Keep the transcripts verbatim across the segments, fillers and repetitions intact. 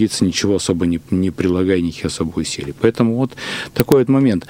ничего особо не, не прилагая никаких особых усилий. Поэтому вот такой вот момент.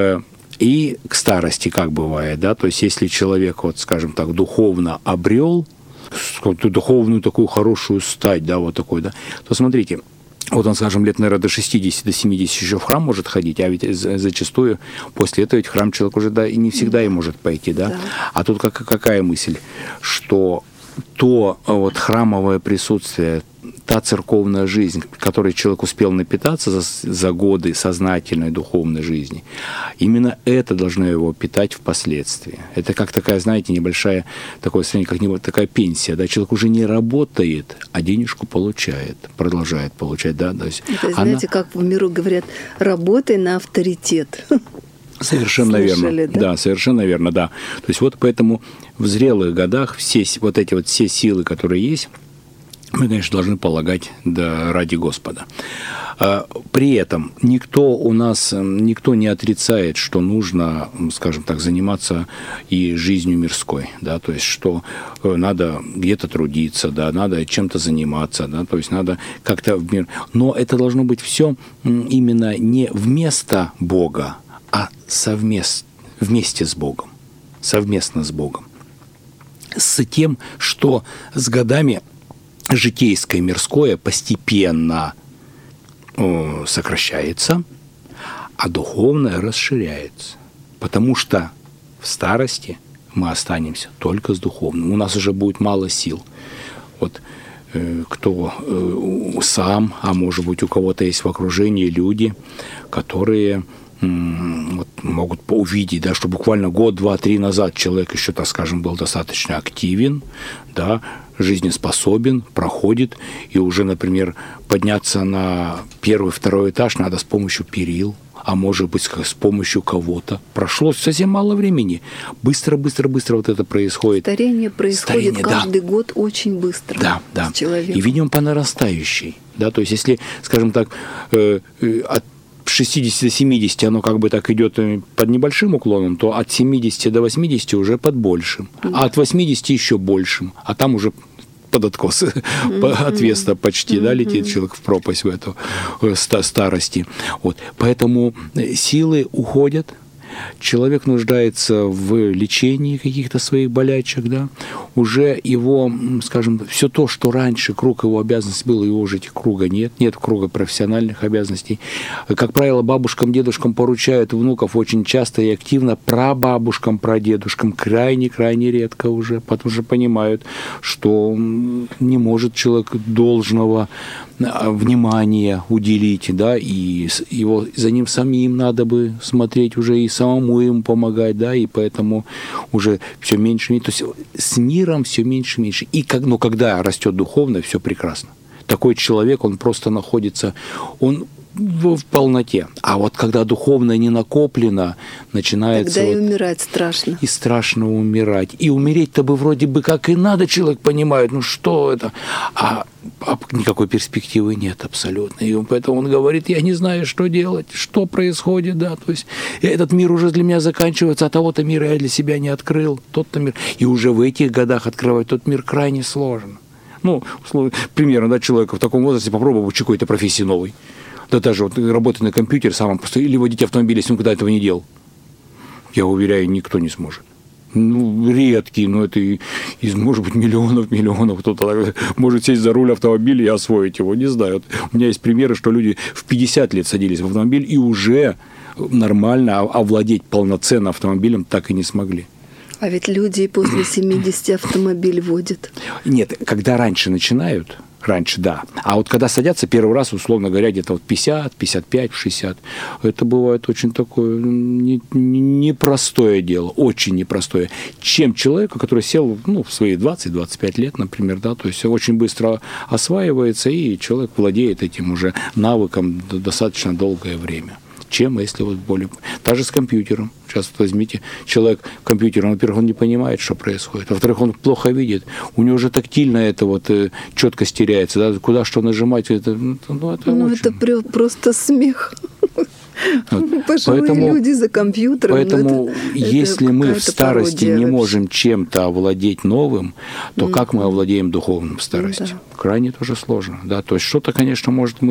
И к старости как бывает, да, то есть если человек, вот, скажем так, духовно обрел какую-то духовную такую хорошую стать, да, вот такой, да, то смотрите, вот он, скажем, лет, наверное, до шестидесяти, до семидесяти еще в храм может ходить, а ведь зачастую после этого ведь в храм человек уже, да, и не всегда и может пойти, да. да. А тут как, какая мысль, что то вот храмовое присутствие, та церковная жизнь, которой человек успел напитаться за, за годы сознательной духовной жизни, именно это должно его питать впоследствии. Это как такая, знаете, небольшая, такое состояние, как не, такая пенсия. Да? Человек уже не работает, а денежку получает, продолжает получать. Да? То есть это, знаете, она... как в миру говорят, работай на авторитет. Совершенно Слышали, верно. Да? да, совершенно верно, да. То есть вот поэтому в зрелых годах все вот эти вот все силы, которые есть, мы, конечно, должны полагать да, ради Господа. При этом никто у нас, никто не отрицает, что нужно, скажем так, заниматься и жизнью мирской, да, то есть, что надо где-то трудиться, да, надо чем-то заниматься, да, то есть, надо как-то в мир... Но это должно быть все именно не вместо Бога, а совместно, вместе с Богом, совместно с Богом. С тем, что с годами житейское мирское постепенно о, сокращается, а духовное расширяется. Потому что в старости мы останемся только с духовным. У нас уже будет мало сил. Вот э, кто э, сам, а может быть у кого-то есть в окружении люди, которые вот, могут увидеть, да, что буквально год, два, три назад человек еще, так скажем, был достаточно активен, да, жизнеспособен, проходит, и уже, например, подняться на первый, второй этаж надо с помощью перил, а может быть, с помощью кого-то. Прошло совсем мало времени. Быстро, быстро, быстро вот это происходит. Старение происходит Старение, каждый да. год очень быстро. Да, да. С человеком. И видим по нарастающей. Да, то есть, если, скажем так, э, э, от шестидесяти до семидесяти оно как бы так идет под небольшим уклоном, то от семидесяти до восьмидесяти уже под большим, да. а от восьмидесяти еще большим, а там уже под откос, mm-hmm. отвеста почти, mm-hmm. да, летит человек в пропасть в эту старости. Вот. Поэтому силы уходят, человек нуждается в лечении каких-то своих болячек, да, уже его, скажем, все то, что раньше круг его обязанностей был, его уже этих круга нет, нет круга профессиональных обязанностей. Как правило, бабушкам, дедушкам поручают внуков очень часто и активно, прабабушкам, прадедушкам крайне-крайне редко уже, потому что понимают, что не может человек должного внимания уделить, да, и его, за ним самим надо бы смотреть уже и самому ему помогать, да, и поэтому уже все меньше, то есть с миром все меньше и меньше. И как, но когда растет духовно, все прекрасно. Такой человек, он просто находится, он в полноте. А вот когда духовное не накоплено, начинается... Тогда вот, и умирать страшно. И страшно умирать. И умереть-то бы вроде бы как и надо, человек понимает, ну что это? А, а никакой перспективы нет абсолютно. И поэтому он говорит, я не знаю, что делать, что происходит, да, то есть этот мир уже для меня заканчивается, а того-то мира я для себя не открыл, тот-то мир. И уже в этих годах открывать тот мир крайне сложно. Ну, примерно, да, человека в таком возрасте попробовать какой-то профессии новой. Да даже вот работать на компьютере самым просто, или водить автомобиль, если он когда этого не делал. Я уверяю, никто не сможет. Ну, редкий, но это из, может быть, миллионов, миллионов. Кто-то может сесть за руль автомобиля и освоить его, не знаю. Вот у меня есть примеры, что люди в пятьдесят лет садились в автомобиль и уже нормально овладеть полноценно автомобилем так и не смогли. А ведь люди после семидесяти автомобиль водят. Нет, когда раньше начинают... Раньше, да. А вот когда садятся первый раз, условно говоря, где-то вот пятьдесят, пятьдесят пять, шестьдесят, это бывает очень такое непростое дело, очень непростое. Чем человека, который сел ну, в свои двадцать-двадцать пять лет, например, да, то есть очень быстро осваивается, и человек владеет этим уже навыком достаточно долгое время. Чем, если вот более... Даже с компьютером. Сейчас вот возьмите, человек компьютером, во-первых, он не понимает, что происходит, а во-вторых, он плохо видит, у него уже тактильно это вот э, четкость теряется, да? Куда что нажимать, это, ну, это, ну, очень... это просто смех. Вот. Пожилые поэтому, люди за компьютером. Поэтому, это, если это мы в старости не вообще. можем чем-то овладеть новым, то mm-hmm. как мы овладеем духовным в старости? Mm-hmm. Крайне тоже сложно. Да? То есть что-то, конечно, может мы